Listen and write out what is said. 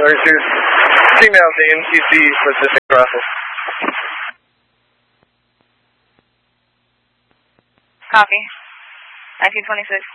32, female to NTC Pacific Russell. Copy. 1926.